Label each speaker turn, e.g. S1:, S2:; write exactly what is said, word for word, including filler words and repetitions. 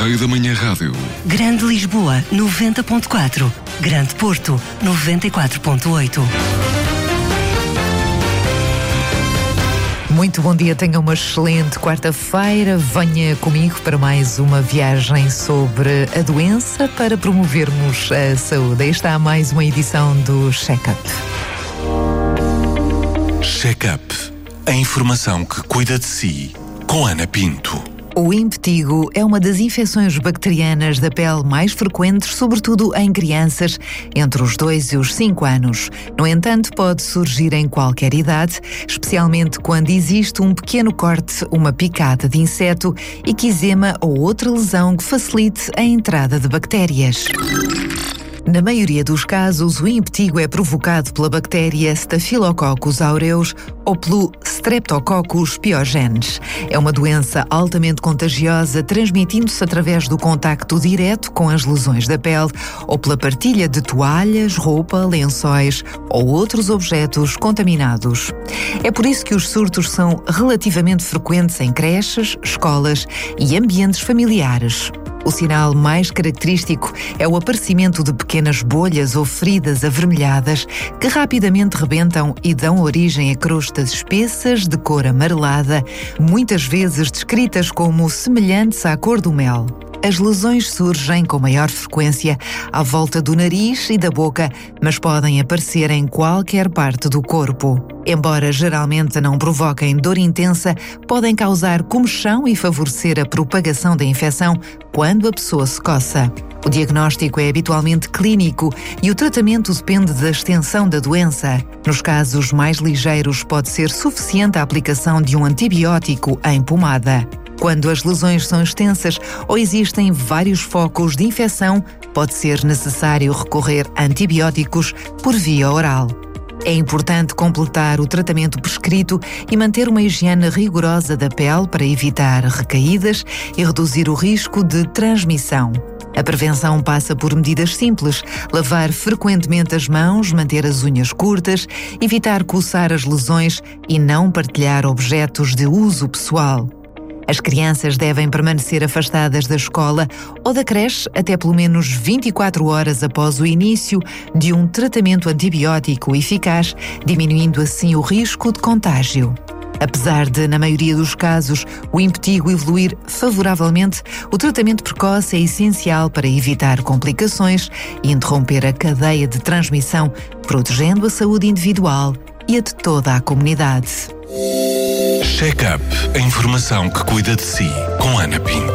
S1: Correio da Manhã Rádio.
S2: Grande Lisboa, noventa ponto quatro. Grande Porto, noventa e quatro ponto oito.
S3: Muito bom dia, tenha uma excelente quarta-feira. Venha comigo para mais uma viagem sobre a doença para promovermos a saúde. Aí está mais uma edição do Check-up.
S4: Check-up. A informação que cuida de si, com Ana Pinto.
S3: O impetigo é uma das infecções bacterianas da pele mais frequentes, sobretudo em crianças entre os dois e os cinco anos. No entanto, pode surgir em qualquer idade, especialmente quando existe um pequeno corte, uma picada de inseto, eczema ou outra lesão que facilite a entrada de bactérias. Na maioria dos casos, o impetigo é provocado pela bactéria Staphylococcus aureus ou pelo Streptococcus pyogenes. É uma doença altamente contagiosa, transmitindo-se através do contacto direto com as lesões da pele ou pela partilha de toalhas, roupa, lençóis ou outros objetos contaminados. É por isso que os surtos são relativamente frequentes em creches, escolas e ambientes familiares. O sinal mais característico é o aparecimento de pequenas bolhas ou feridas avermelhadas que rapidamente rebentam e dão origem a crostas espessas de cor amarelada, muitas vezes descritas como semelhantes à cor do mel. As lesões surgem com maior frequência à volta do nariz e da boca, mas podem aparecer em qualquer parte do corpo. Embora geralmente não provoquem dor intensa, podem causar comichão e favorecer a propagação da infecção quando a pessoa se coça. O diagnóstico é habitualmente clínico e o tratamento depende da extensão da doença. Nos casos mais ligeiros, pode ser suficiente a aplicação de um antibiótico em pomada. Quando as lesões são extensas ou existem vários focos de infecção, pode ser necessário recorrer a antibióticos por via oral. É importante completar o tratamento prescrito e manter uma higiene rigorosa da pele para evitar recaídas e reduzir o risco de transmissão. A prevenção passa por medidas simples: lavar frequentemente as mãos, manter as unhas curtas, evitar coçar as lesões e não partilhar objetos de uso pessoal. As crianças devem permanecer afastadas da escola ou da creche até pelo menos vinte e quatro horas após o início de um tratamento antibiótico eficaz, diminuindo assim o risco de contágio. Apesar de, na maioria dos casos, o impetigo evoluir favoravelmente, o tratamento precoce é essencial para evitar complicações e interromper a cadeia de transmissão, protegendo a saúde individual e a de toda a comunidade.
S4: Check-up. A informação que cuida de si, com Ana Pinto.